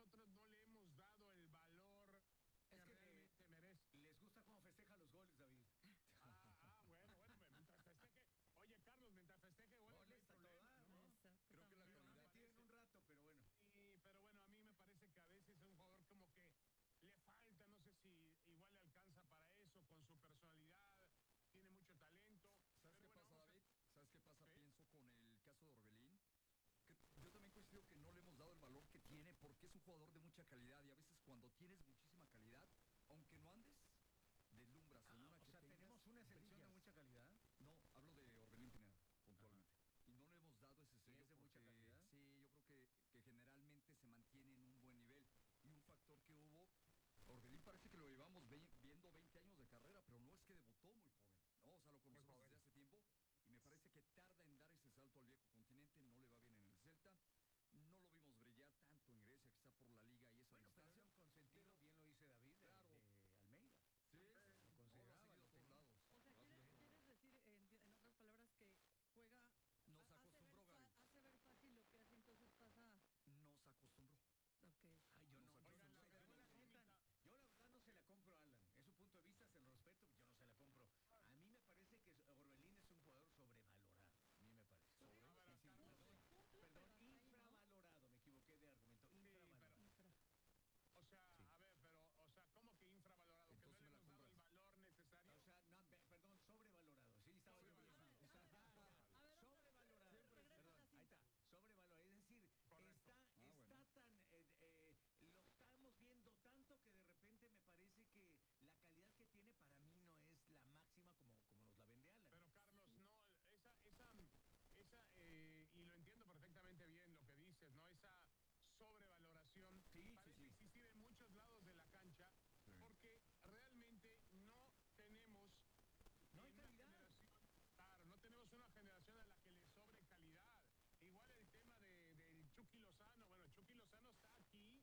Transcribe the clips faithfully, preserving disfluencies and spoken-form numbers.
nosotros no le hemos dado el valor que Es que realmente eh, merece. les gusta cómo festeja los goles, David. Ah, ah, bueno, bueno, pues, mientras festeje. Oye, Carlos, mientras festeje, bueno, no hay Goles a todo problema, dar, ¿no? ¿no? Exactamente. Creo que la Pero actualidad me tiene parece- un rato, pero bueno. Sí, pero bueno, a mí me parece que a veces es un jugador como que le falta, no sé si igual le alcanza para eso, con su personalidad, tiene mucho talento. ¿Sabes Pero qué bueno, pasa, vamos a- David? ¿Sabes qué pasa? Sí. Pienso con el caso de Orbelín. Que yo también coincido que no le hemos dado el valor que tiene porque es un jugador de mucha calidad y a veces cuando tienes muchísima calidad, aunque no andes, deslumbras. En Ah, una o que sea, tengas, tenemos una selección de brillas. mucha calidad. No, hablo de Orbelín Pineda, puntualmente. Y no le hemos dado ese sello es de mucha porque, calidad? sí, yo creo que, que generalmente se mantiene en un buen nivel. Y un factor que hubo, Orbelín parece que lo llevamos ve- viendo veinte años de carrera, pero no es que debutó muy joven, ¿no? O sea, lo conocemos joven. desde hace tiempo y me parece que tarda en dar ese salto al viejo continente, no le va bien en el Celta. No lo vimos brillar tanto en Grecia, quizá por la liga y esa Bueno, pero distancia. era un consentido, Pero- bien lo dice David, de- Claro. de Almeida. Sí, Lo no, lo ha consideraba, seguido lo a todos tenía. lados. O sea, Lo ha ¿quieres, seguido a todos quieres decir, en, en otras palabras, que juega... Nos ha- hace acostumbró, ver fa- Gaby. Hace ver fácil lo que hace, entonces pasa... Nos acostumbró. Ok. Ay, yo no, Nos yo Oigan, no la sé, yo pregunta la neta, cómica. yo la verdad no se la compro a Alan. Es su punto de vista, se lo respeto, yo no se la compro. A mí me parece que Orbelín es un jugador sobrevalorado. A mí me parece. Sobre- A ver, Sí, sí, Carlos, perdón, Cumple, perdón, pero hasta ahí, ¿no? infravalorado, me equivoqué de argumento. Infravalorado. Infra. O sea, Sí. a ver, pero, o sea, ¿cómo que infravalorado? Que no Entonces le me la hemos dado el compras. valor necesario. O sea, no, pe- perdón, sobrevalorado. Sí, estaba yo bien. Sobrevalorado. O sea, A ver, sobrevalorado. regresa Perdón, la ahí cinta. está. Sobrevalorado. Es decir, Correcto. está, Ah, está bueno. tan. eh, eh, lo estamos viendo tanto que de repente me parece que la calidad que tiene para mí no es la máxima como, como nos la vende Alan. Pero Carlos, no, esa, esa, esa, eh, y lo entiendo perfectamente bien lo que dices, ¿no? Esa sobrevaloración Sí, sí, parece sí. existir en muchos lados de la cancha, Sí. porque realmente no tenemos No hay una calidad. generación, claro, no tenemos una generación a la que le sobre calidad. Igual el tema de, del Chucky Lozano, bueno, Chucky Lozano está aquí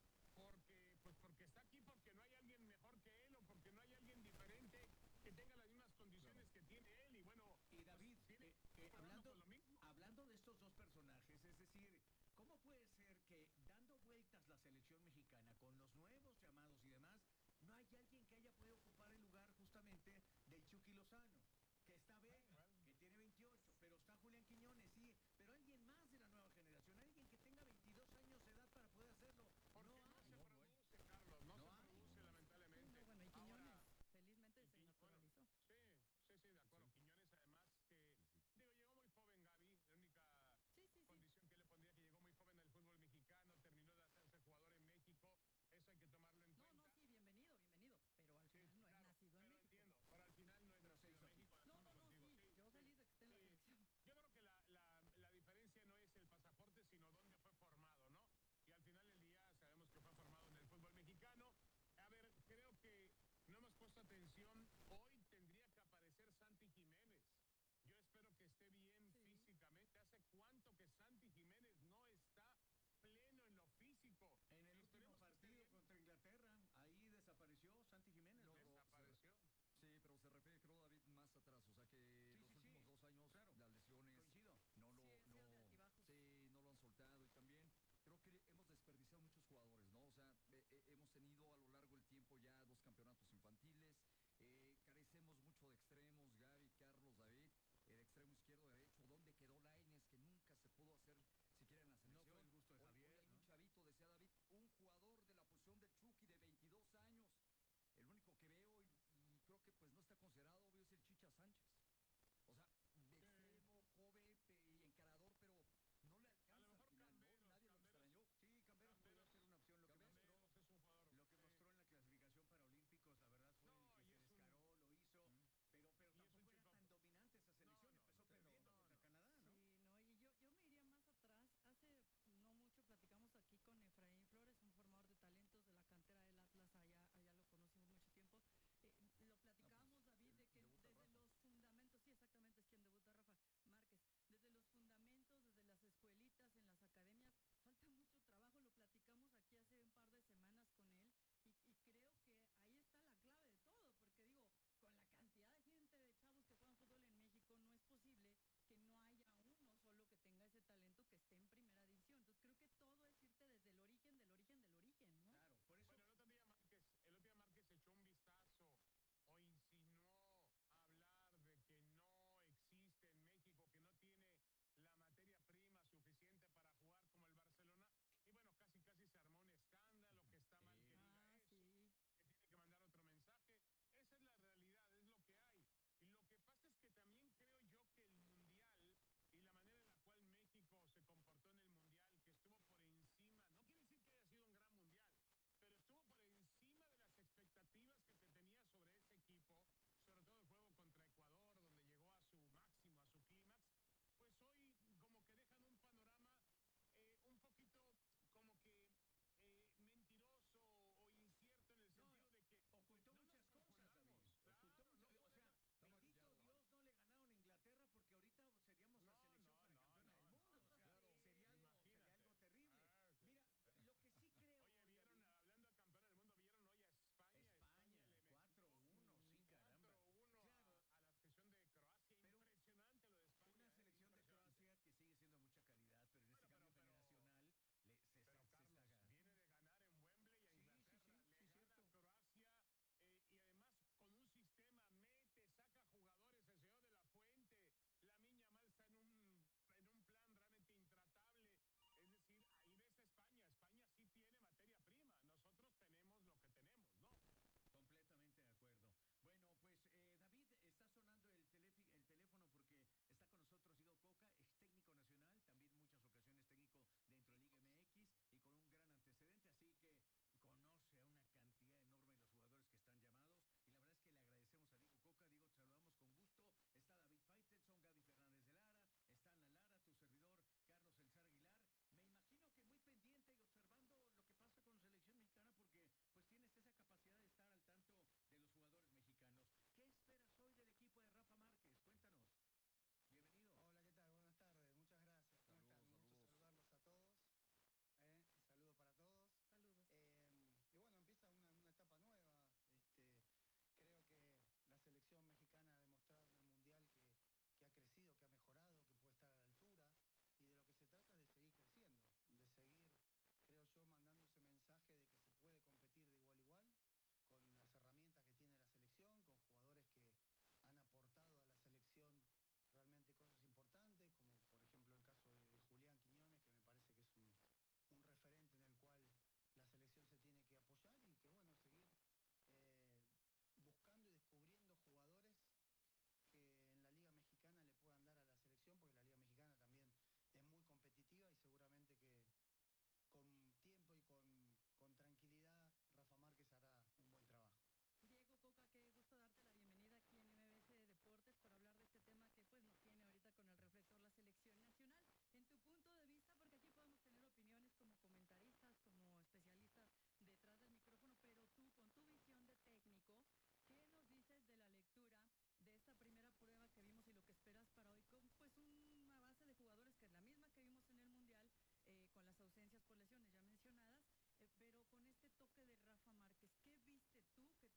porque, pues porque está aquí porque no hay alguien mejor que él o porque no hay alguien diferente que tenga las mismas condiciones que tiene él y bueno, Y David, pues, tiene- eh, eh, jugando hablando, con lo mismo. hablando de estos dos personajes, es decir, ¿cómo puede ser que dando vueltas la selección mexicana con los nuevos llamados y demás, no hay alguien que haya podido ocupar el lugar justamente del Chucky Lozano? Que está Vega, que tiene veintiocho, pero está Julián Quiñones, sí, pero alguien más de la nueva generación, alguien que tenga veintidós años de edad para poder hacerlo. Porque no, hay. se No, produce, Carlos, no, No se hay. produce lamentablemente. No, bueno, y Quiñones, Ahora, felizmente y se Qui- naturalizó. bueno, sí, sí, sí, de acuerdo. Quiñones además que, Sí, sí. digo, llegó muy joven Gaby, la única Sí, sí, sí. condición que le pondría que llegó muy joven al fútbol mexicano, terminó de hacerse jugador en México, eso hay que tomarlo en No, cuenta. no, sí, bienvenido, bienvenido. Pero al Sí, final no claro, es nacido en pero México. entiendo, pero al final no es Pero se nacido hizo en aquí. México.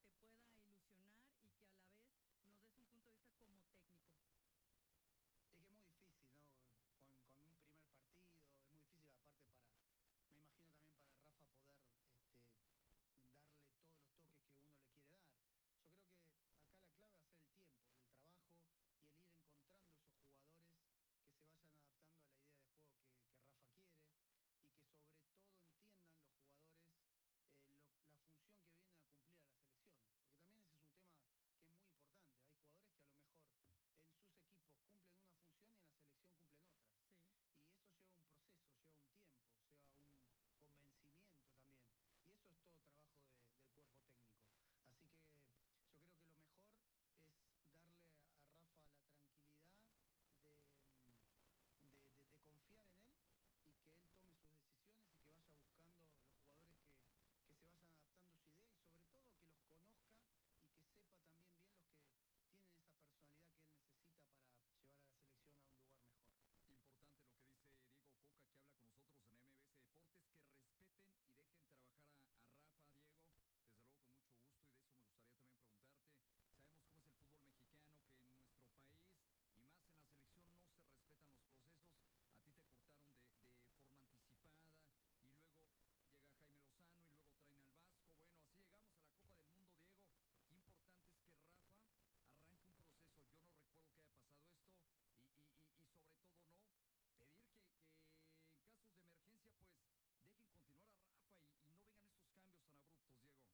te pueda ilusionar y que a la vez nos des un punto de vista como técnico? Es que es muy difícil, ¿no? Con, con un primer partido, es muy difícil aparte para, me imagino también para Rafa poder este, darle todos los toques que uno le quiere dar. Yo creo que acá la clave va a ser el tiempo, el trabajo y el ir encontrando esos jugadores que se vayan adaptando a la idea de juego que, que Rafa quiere y que sobre todo entiendan los jugadores eh, lo, la función que vienen a cumplir a la selección. Porque también ese es un tema que es muy importante. Hay jugadores que a lo mejor en sus equipos cumplen una función y en la selección cumplen otras. Sí. Y eso lleva un proceso, lleva un tiempo, lleva un convencimiento también. Y eso es todo trabajo de, del cuerpo técnico. Así que yo creo que lo mejor es darle a Rafa la tranquilidad de, de, de, de confiar en él y que él tome sus decisiones y que vaya buscando los jugadores que, que se vayan adaptando a su idea y sobre todo que los conozca y que sepa también bien los que tienen esa personalidad que él necesita para llevar a la selección a un lugar mejor. Importante lo que dice Diego Coca, que habla con nosotros en M B S Deportes, que respeten y dejen trabajar a, a Rafa, Diego, desde luego con mucho gusto, y de eso me gustaría también preguntarte. Sabemos cómo es el fútbol mexicano, que en nuestro país y más en la selección no se respetan los procesos. A ti te cortaron de, de forma anticipada y luego llega Jaime Lozano y luego traen al Vasco. Bueno, así llegamos a la Copa del Mundo, Diego. Qué importante es que Rafa arranque un proceso. Yo no recuerdo que haya pasado esto y, y, y, y sobre todo no pedir que, que en casos de emergencia pues dejen continuar a Rafa y, y no vengan estos cambios tan abruptos, Diego.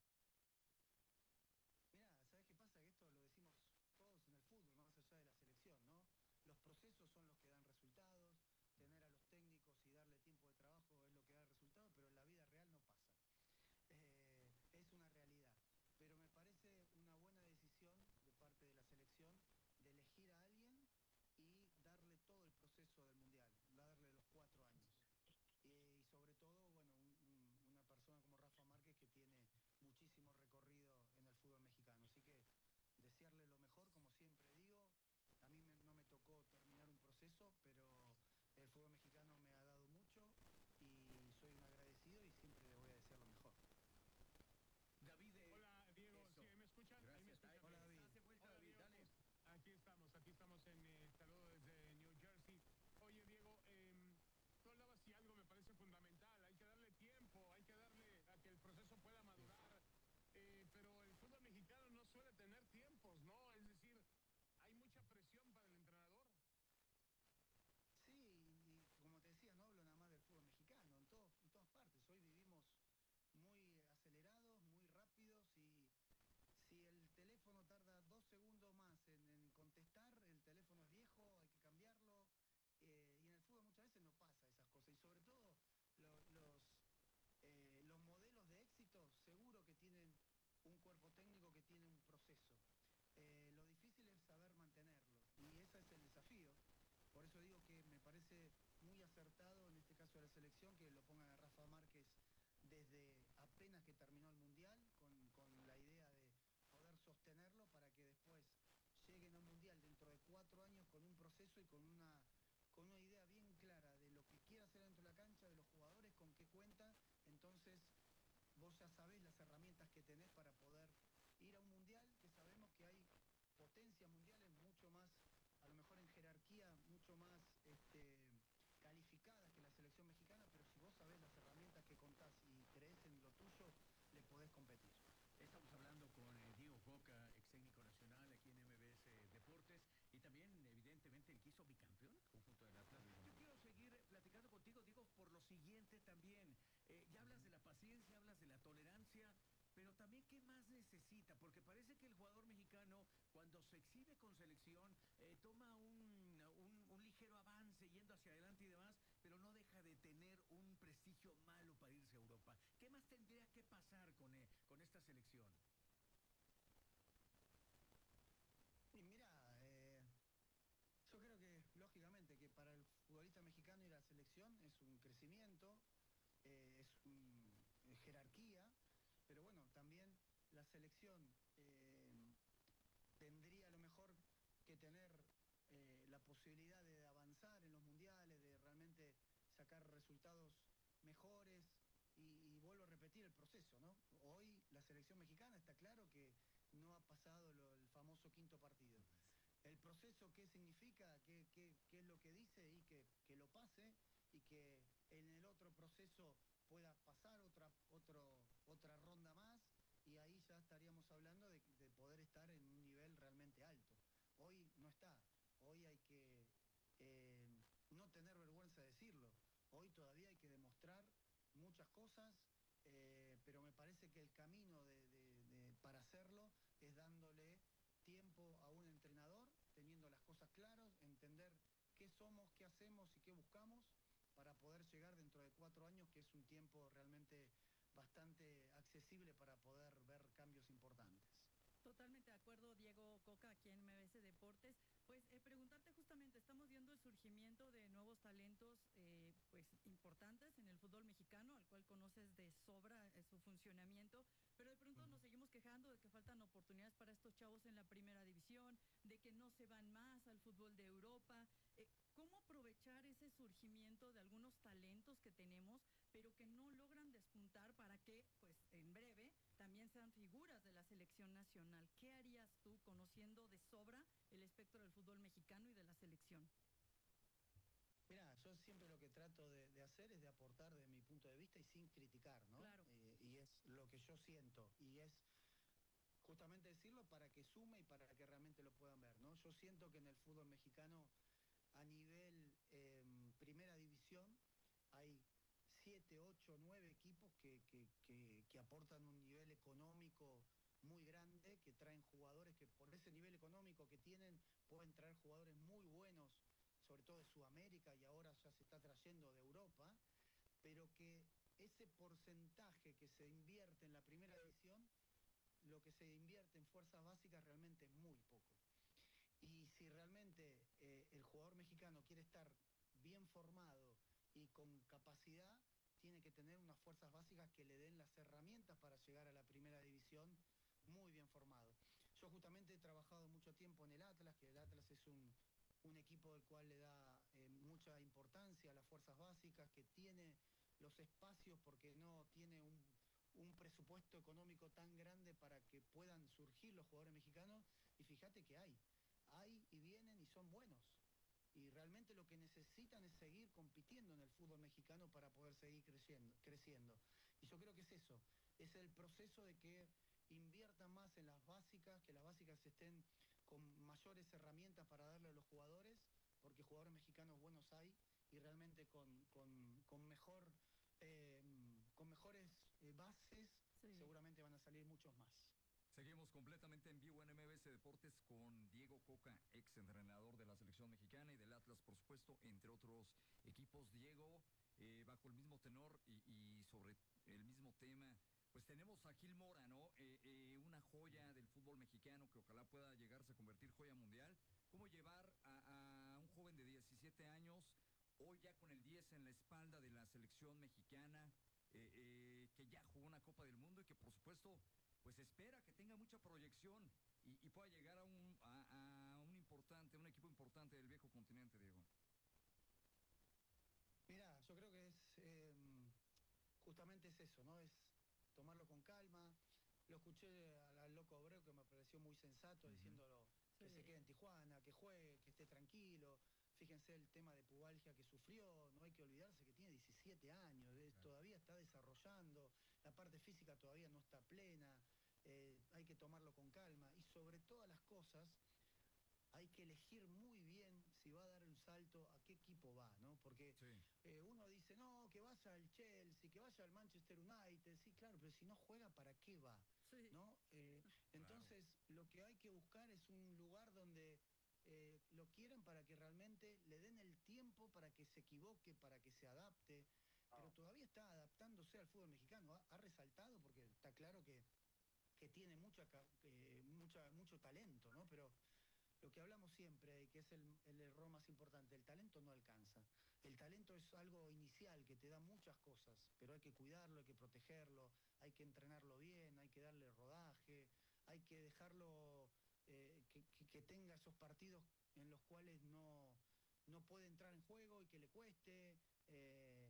Mira, ¿sabes qué pasa? Que esto lo decimos todos en el fútbol, más allá de la selección, ¿no? Los procesos son los que dan resultados, tener a los técnicos y darle tiempo de trabajo es lo que da resultados, pero en la vida real no pasa. Eh, es una realidad. Pero me parece una buena decisión de parte de la selección de elegir a alguien y darle todo el proceso del Mundial, darle los cuatro años. Eh, y sobre todo, bueno, un, un, una persona como Rafa Márquez que tiene muchísimo recorrido en el fútbol mexicano. Así que desearle lo mejor, como siempre digo. A mí me, no me tocó terminar un proceso, pero el fútbol mexicano me ha dado mucho y soy un agradecido y siempre le voy a desear lo mejor. David, eh, Hola, Diego, eso. ¿sí me escuchan? Gracias. Ahí me escuchan. Ahí Hola, David. estás de vuelta, Hola, David, Diego, dale. pues, aquí estamos, aquí estamos en eh, saludo desde New Jersey. Oye, Diego, eh, tú hablabas y algo me parece fundamental. Hay que darle tiempo, hay que darle a que el proceso pueda madurar. Eh, pero el fútbol mexicano no suele tener tiempos, ¿no? Es decir, hay mucha presión para el entrenador. Sí, y como te decía, no hablo nada más del fútbol mexicano, en, todo, en todas partes. Hoy vivimos muy acelerados, muy rápidos y si el teléfono tarda dos segundos más en, en contestar, el teléfono es viejo, hay que cambiarlo. Eh, y en el fútbol muchas veces no pasa esas cosas. Y sobre todo lo, los, eh, los modelos de éxito seguro que tienen un cuerpo técnico que tiene un proceso. Eh, lo difícil es saber mantenerlo. Y ese es el desafío. Por eso digo que me parece muy acertado en este caso de la selección que lo pongan a Rafa Márquez desde apenas que terminó el Mundial, con, con la idea de poder sostenerlo para que después lleguen a un Mundial dentro de cuatro años con un proceso y con una, con una idea bien clara de lo que quiere hacer dentro de la cancha, de los jugadores, con qué cuenta. Entonces vos ya sabés las herramientas que tenés para poder ir a un Mundial, que sabemos que hay potencias mundiales mucho más, a lo mejor en jerarquía, mucho más este, calificadas que la selección mexicana, pero si vos sabés las herramientas que contás y creés en lo tuyo, le podés competir. Estamos hablando con eh, Diego Coca, ex técnico nacional aquí en M B S Deportes y también evidentemente el que hizo bicampeón el conjunto del Atlas. Yo quiero seguir eh, platicando contigo, Diego, por lo siguiente también. Eh, ya hablas de la paciencia, hablas de la tolerancia, pero también qué más necesita, porque parece que el jugador mexicano cuando se exhibe con selección eh, toma un, un, un ligero avance yendo hacia adelante y demás, pero no deja de tener un prestigio malo para irse a Europa. ¿Qué más tendría que pasar con, eh, con esta selección? Y mira, eh, yo creo que lógicamente que para el futbolista mexicano ir a la selección es un crecimiento, eh, es un, es jerarquía, pero bueno, también la selección eh, tendría a lo mejor que tener eh, la posibilidad de avanzar en los mundiales, de realmente sacar resultados mejores y, y vuelvo a repetir el proceso, ¿no? Hoy la selección mexicana está claro que no ha pasado lo, el famoso quinto partido. El proceso, ¿qué significa? ¿Qué, qué, qué es lo que dice? Y que, que lo pase y que en el otro proceso pueda pasar otra, otro, otra ronda más y ahí ya estaríamos hablando de, de poder estar en un nivel realmente alto. Hoy no está, hoy hay que eh, no tener vergüenza de decirlo, hoy todavía hay que demostrar muchas cosas, eh, pero me parece que el camino de, de, de, para hacerlo es dándole tiempo a un entrenador, teniendo las cosas claras, entender qué somos, qué hacemos y qué buscamos para poder llegar dentro de cuatro años, que es un tiempo realmente bastante accesible para poder ver cambios importantes. Totalmente de acuerdo, Diego Coca, aquí en M B S Deportes. Pues eh, preguntarte justamente, estamos viendo el surgimiento de nuevos talentos eh, pues importantes en el fútbol mexicano, al cual conoces de sobra eh, su funcionamiento, pero de pronto nos seguimos quejando de que faltan oportunidades para estos chavos en la primera división, de que no se van más al fútbol de Europa. Eh, ¿Cómo aprovechar ese surgimiento de algunos talentos que tenemos, pero que no logran despuntar para que, pues, en breve también sean figuras de la selección nacional? ¿Qué harías tú conociendo de sobra el espectro del fútbol mexicano y de la selección? Mira, yo siempre lo que trato de, de hacer es de aportar desde mi punto de vista y sin criticar, ¿no? Claro. Eh, y es lo que yo siento y es justamente decirlo para que sume y para que realmente lo puedan ver, ¿no? Yo siento que en el fútbol mexicano a nivel eh, primera división hay siete, ocho, nueve equipos que, que, que, que aportan un nivel económico muy grande, que traen jugadores que por ese nivel económico que tienen pueden traer jugadores muy buenos, sobre todo de Sudamérica y ahora ya se está trayendo de Europa, pero que ese porcentaje que se invierte en la primera división, lo que se invierte en fuerzas básicas realmente es muy poco. Y si realmente eh, el jugador mexicano quiere estar bien formado y con capacidad, tiene que tener unas fuerzas básicas que le den las herramientas para llegar a la primera división muy bien formado. Yo justamente he trabajado mucho tiempo en el Atlas, que el Atlas es un, un equipo del cual le da eh, mucha importancia a las fuerzas básicas, que tiene los espacios porque no tiene un, un presupuesto económico tan grande para que puedan surgir los jugadores mexicanos, y fíjate que hay. Hay y vienen y son buenos. Y realmente lo que necesitan es seguir compitiendo en el fútbol mexicano para poder seguir creciendo, creciendo. Y yo creo que es eso, es el proceso de que inviertan más en las básicas, que las básicas estén con mayores herramientas para darle a los jugadores, porque jugadores mexicanos buenos hay y realmente con, con, con mejor eh, con mejores eh, bases Sí. seguramente van a salir muchos más. Seguimos completamente en vivo en M B S Deportes con Diego Coca, ex entrenador de la selección mexicana y del Atlas, por supuesto, entre otros equipos. Diego, eh, bajo el mismo tenor y, y sobre el mismo tema, pues tenemos a Gil Mora, ¿no? Eh, eh, una joya del fútbol mexicano que ojalá pueda llegarse a convertir joya mundial. ¿Cómo llevar a, a un joven de diecisiete años, hoy ya con el diez en la espalda de la selección mexicana, eh, eh, que ya jugó una Copa del Mundo y que, por supuesto, pues espera que tenga mucha proyección y, y pueda llegar a un, a, a un importante, un equipo importante del viejo continente, Diego? Mira, yo creo que es eh, justamente es eso, ¿no? Es tomarlo con calma. Lo escuché al, al loco Obreo, que me pareció muy sensato, Ujú. diciéndolo que Sí. se quede en Tijuana, que juegue, que esté tranquilo. Fíjense el tema de pubalgia que sufrió, no hay que olvidarse que tiene diecisiete años, eh, Claro. todavía está desarrollando, la parte física todavía no está plena, eh, hay que tomarlo con calma y sobre todas las cosas hay que elegir muy bien si va a dar un salto, a qué equipo va, ¿no? Porque Sí. eh, uno dice, no, que vaya al Chelsea, que vaya al Manchester United, sí, claro, pero si no juega, ¿para qué va? Sí. ¿No? Eh, entonces, lo que hay que buscar es un lugar donde eh, lo quieren para que realmente le den el tiempo para que se equivoque, para que se adapte, pero todavía está adaptándose al fútbol mexicano, ha, ha resaltado porque está claro que, que tiene mucha, ca- eh, mucha, mucho talento, ¿no? Pero lo que hablamos siempre, y que es el, el error más importante, el talento no alcanza. El talento es algo inicial que te da muchas cosas, pero hay que cuidarlo, hay que protegerlo, hay que entrenarlo bien, hay que darle rodaje, hay que dejarlo eh, que, que- que tenga esos partidos en los cuales no, no puede entrar en juego y que le cueste. eh,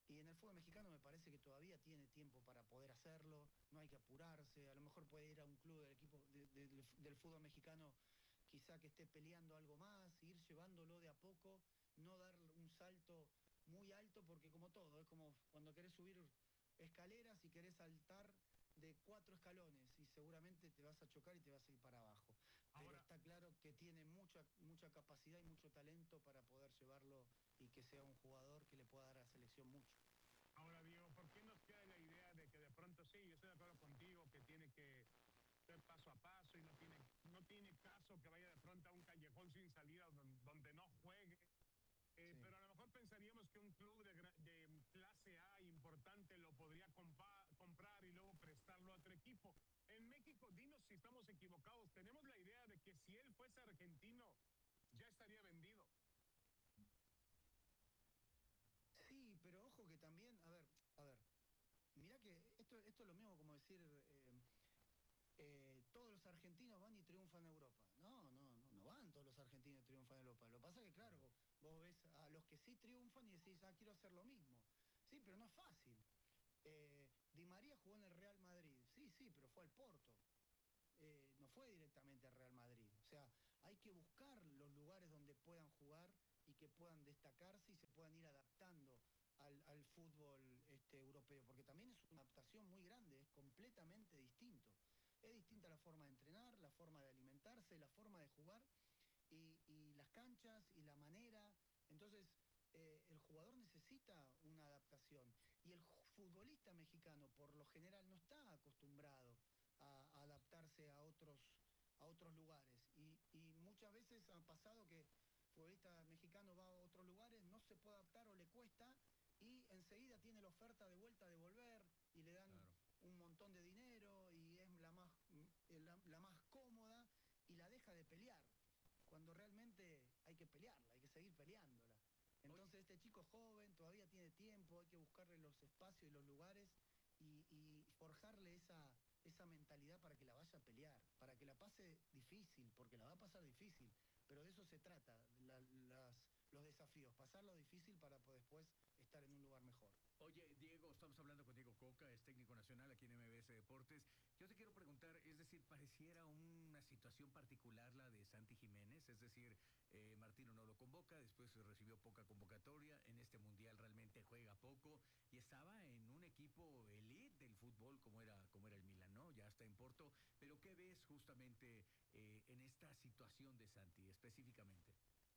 Y en el fútbol mexicano me parece que todavía tiene tiempo para poder hacerlo, no hay que apurarse, a lo mejor puede ir a un club del equipo de- de- del del fútbol mexicano quizá que esté peleando algo más, ir llevándolo de a poco, no dar un salto muy alto, porque como todo, es como cuando querés subir escaleras y querés saltar de cuatro escalones y seguramente te vas a chocar y te vas a ir para abajo. Pero Ahora, está claro que tiene mucha, mucha capacidad y mucho talento para poder llevarlo y que sea un jugador que le pueda dar a la selección mucho. ahora Diego, ¿por qué nos queda la idea de que de pronto sí, yo estoy de acuerdo contigo, que tiene que ser paso a paso y no tiene, no tiene caso que vaya de pronto a un callejón sin salida donde, donde no juegue? Eh, Sí. pero a lo mejor pensaríamos que un club de, gra- de clase A importante lo podría compa- comprar y luego prestarlo a otro equipo. En México, dinos si estamos equivocados, tenemos la idea de que si él fuese argentino, ya estaría vendido. Sí, pero ojo que también, a ver, a ver, mirá que esto, esto es lo mismo como decir, eh, eh, todos los argentinos van y triunfan en Europa. No, no, no, no van todos los argentinos y triunfan en Europa. Lo que pasa es que, claro, vos, vos ves a los que sí triunfan y decís, ah, quiero hacer lo mismo. Sí, pero no es fácil. Eh, Di María jugó en el Real Madrid. Sí, sí, pero fue al Porto. Eh, no fue directamente al Real Madrid. O sea, hay que buscar los lugares donde puedan jugar y que puedan destacarse y se puedan ir adaptando al, al fútbol este, europeo, porque también es una adaptación muy grande, es completamente distinto. Es distinta la forma de entrenar, la forma de alimentarse, la forma de jugar y, y las canchas y la manera. Entonces, eh, el jugador necesita una adaptación y el ju- futbolista mexicano por lo general no está acostumbrado a, a adaptarse a otros, a otros lugares. Y, y muchas veces ha pasado que el futbolista mexicano va a otros lugares, no se puede adaptar o le cuesta y enseguida tiene la oferta de vuelta de volver y le dan Claro. un montón de dinero y es la más, mm, la, la más cómoda y la deja de pelear, cuando realmente hay que pelearla, hay que seguir peleándola. Entonces este chico es joven, todavía tiene tiempo, hay que buscarle los espacios y los lugares y, y forjarle esa, esa mentalidad para que la vaya a pelear, para que la pase difícil, porque la va a pasar difícil, pero de eso se trata, la- las, los desafíos, pasarlo difícil para po- después estar en un lugar mejor. Oye, Diego, estamos hablando con Diego Coca, es técnico nacional aquí en M B S Deportes. Yo te quiero preguntar, es decir, pareciera una situación particular la de Santi Jiménez, es decir, eh, Martino no lo convoca, después recibió poca convocatoria, en este mundial realmente juega poco y estaba en un equipo elite del fútbol como era, como era el Milan, ¿no? Ya está en Porto, pero ¿qué ves justamente eh, en esta situación de Santi específicamente?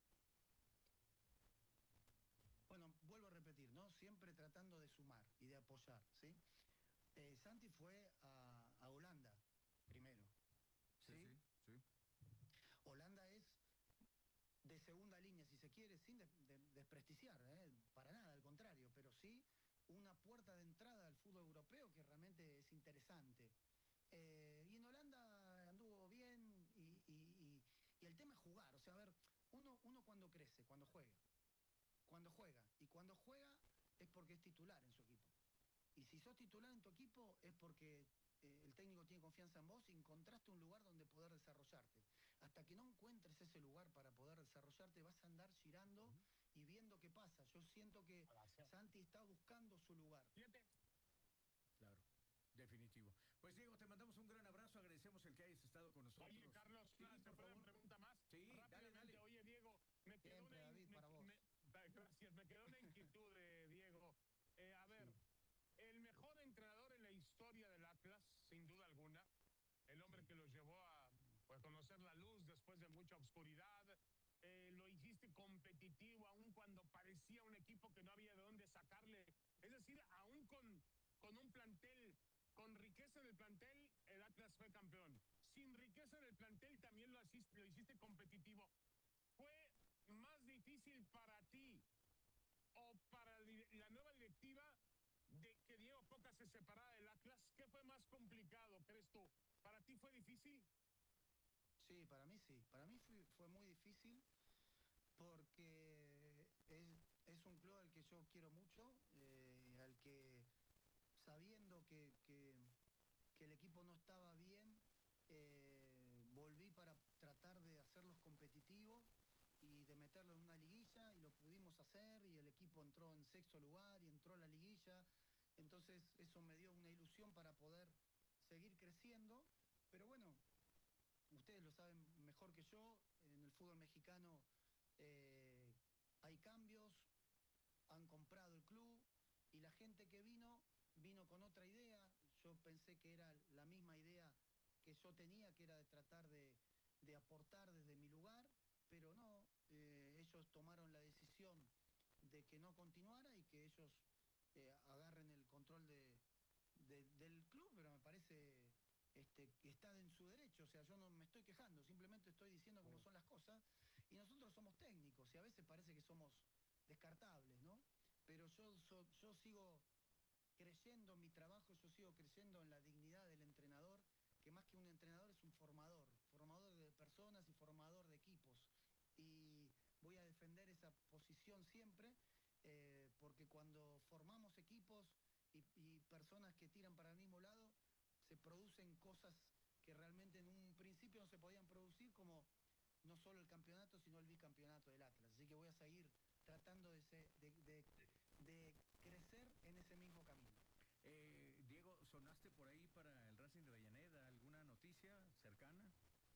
Bueno, vuelvo a repetir, ¿no? Siempre tratando de sumar y de apoyar, ¿sí? Eh, Santi fue a, a Holanda primero, Sí, ¿sí? sí, sí. Holanda es de segunda línea, si se quiere, sin des- de- desprestigiar, ¿eh? Para nada, al contrario, pero sí una puerta de entrada al fútbol europeo que realmente es interesante. Eh, y en Holanda anduvo bien y, y- y- y el tema es jugar, o sea, a ver, uno, uno cuando crece, cuando juega, cuando juega, y cuando juega es porque es titular en su equipo. Y si sos titular en tu equipo es porque eh, el técnico tiene confianza en vos y encontraste un lugar donde poder desarrollarte. Hasta que no encuentres ese lugar para poder desarrollarte, vas a andar girando y viendo qué pasa. Yo siento que Santi está buscando su lugar. Fíjate, Claro, definitivo. Pues Diego, te mandamos un gran abrazo, agradecemos el que hayas estado con nosotros. oye, Carlos, Sí, una- ¿se por puede una favor. pregunta más? Sí, dale, Rápidamente, dale. oye, Diego, me quedó Siempre, una, in- David, me- para vos. me- da- gracias, me quedó una inquietud de Diego. Eh, a ver, Sí. el mejor entrenador en la historia del Atlas, sin duda alguna, el hombre que los llevó a pues, conocer la luz después de mucha oscuridad, eh, lo hiciste competitivo aun cuando parecía un equipo que no había de dónde sacarle, es decir, aún con, con un plantel, con riqueza en el plantel, el Atlas fue campeón. Sin riqueza en el plantel también lo hiciste, lo hiciste competitivo. ¿Fue más difícil para ti o para di- la nueva directiva de que Diego Coca se separara del Atlas? ¿Qué fue más complicado, crees tú? ¿Para ti fue difícil? Sí, para mí sí. Para mí fue, fue muy difícil porque es, es un club al que yo quiero mucho, eh, al que sabiendo que, que, que el equipo no estaba bien, eh, volví para tratar de hacerlos competitivos y de meterlo en una liguilla y lo pudimos hacer y el equipo entró en serio. sexto lugar y entró a la liguilla. Entonces eso me dio una ilusión para poder seguir creciendo. Pero bueno, ustedes lo saben mejor que yo, en el fútbol mexicano eh, hay cambios, han comprado el club y la gente que vino, vino con otra idea. Yo pensé que era la misma idea que yo tenía, que era de tratar de, de aportar desde mi lugar, pero no, eh, ellos tomaron la decisión de que no continuara y que ellos eh, agarren el control de, de, del club, pero me parece este, que está en su derecho. O sea, yo no me estoy quejando, simplemente estoy diciendo cómo son las cosas, y nosotros somos técnicos y a veces parece que somos descartables, ¿no? Pero yo, so, yo sigo creyendo en mi trabajo, yo sigo creyendo en la dignidad del entrenador, que más que un entrenador es un formador, formador de personas y formador de equipos. Y voy a defender esa posición siempre, eh, porque cuando formamos equipos y, y personas que tiran para el mismo lado, se producen cosas que realmente en un principio no se podían producir, como no solo el campeonato, sino el bicampeonato del Atlas. Así que voy a seguir tratando de, ser, de, de, de crecer en ese mismo camino. Eh, Diego, ¿sonaste por ahí para el Racing de Avellaneda? ¿Alguna noticia cercana?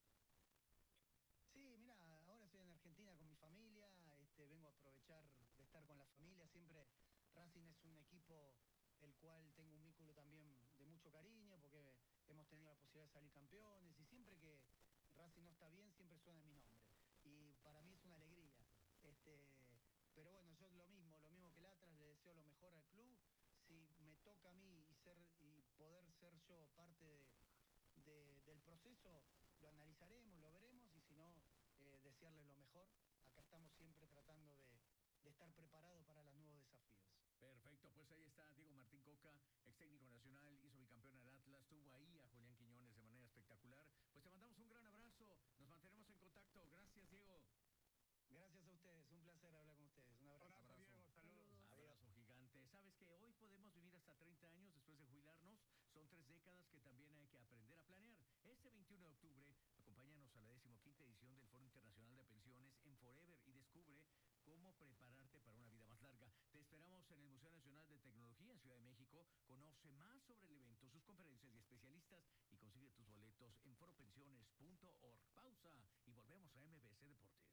Sí, mira, ahora estoy en Argentina con mi familia, este, vengo a aprovechar de estar con la familia. Siempre Racing es un equipo el cual tengo un vínculo también de mucho cariño, porque hemos tenido la posibilidad de salir campeones, y siempre que Racing no está bien, siempre suena mi nombre. Y para mí es una alegría. Este, pero bueno, yo lo mismo, lo mismo que el Atlas, le deseo lo mejor al club. Si me toca a mí y ser y poder ser yo parte de, de, del proceso, lo analizaremos, lo veremos, y si no, eh, desearles lo mejor. Acá estamos siempre tratando de, de estar preparados para los nuevos desafíos. Perfecto, pues ahí está Diego Martín Coca, ex técnico nacional, hizo bicampeón al Atlas, tuvo ahí a Julián Quiñones de manera espectacular. Pues te mandamos un gran abrazo, nos mantenemos en contacto. Gracias, Diego. Gracias a ustedes, un placer hablar con ustedes. Un abrazo. Abrazo, Diego, saludos. Abrazo gigante. Sabes que hoy podemos vivir hasta treinta años después de jubilarnos. Son tres décadas que también hay que aprender a planear. Este veintiuno de octubre, acompáñanos a la decimoquinta edición del Foro Internacional de Pensiones en Forever y descubre cómo prepararte para una vida más larga. Te esperamos en el Museo Nacional de Tecnología en Ciudad de México. Conoce más sobre el evento, sus conferencias y especialistas, y consigue tus boletos en foropensiones punto org. Pausa y volvemos a M B S Deportes.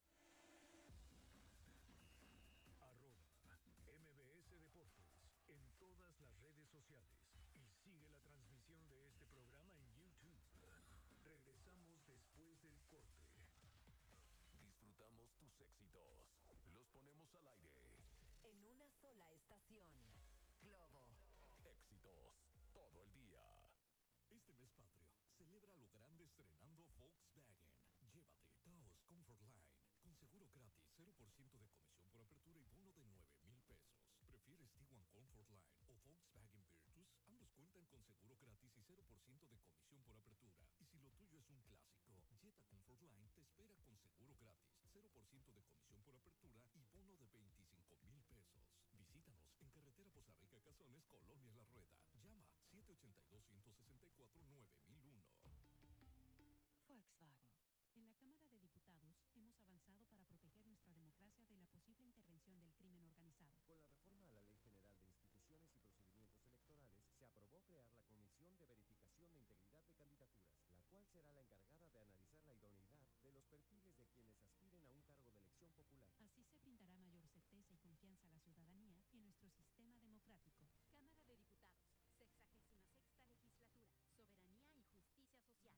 M B S Deportes en todas las redes sociales y sigue la transmisión de este programa en YouTube. Regresamos después del corte. Disfrutamos tus éxitos, los ponemos al aire. En una sola estación. Globo. Éxitos todo el día. Este mes patrio, celebra lo grande estrenando Volkswagen. Llévate Taos Comfort Line con seguro gratis, cero por ciento de comisión por apertura y bono de nueve mil pesos. ¿Prefieres Tiguan Comfort Line o Volkswagen Virtus? Ambos cuentan con seguro gratis y cero por ciento de comisión por apertura. Y si lo tuyo es un clásico, Jetta Comfort Line te espera con seguro gratis, cero por ciento de comisión por apertura y bono de veinticinco mil pesos. Visítanos en Carretera Poza Rica Cazones, Colonia La Rueda. Llama siete ocho dos, uno seis cuatro, nueve mil uno. Volkswagen. En la Cámara de Diputados hemos avanzado para proteger nuestra democracia de la posible intervención del crimen organizado. Con la reforma a la Ley General de Instituciones y Procedimientos Electorales, se aprobó crear la Comisión de Verificación de Integridad de Candidaturas, la cual será la encargada de analizar la idoneidad de los perfiles de quienes aspiren a un cargo de elección popular. Así se brindará mayor certeza y confianza a la ciudadanía en nuestro sistema democrático. Cámara de Diputados, sexagésima sexta legislatura, soberanía y justicia social.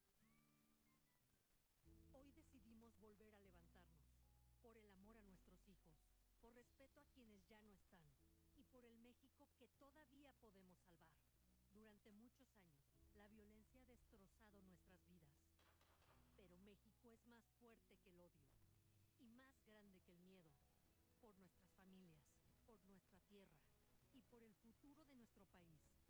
Hoy decidimos volver a levantarnos, por el amor a nuestros hijos, por respeto a quienes ya no están, y por el México que todavía podemos salvar. Durante muchos años, la violencia ha destrozado nuestras vidas. Pero México es más fuerte que el odio, y más grande que el miedo, por nuestras familias, por nuestra tierra, y por el futuro de nuestro país.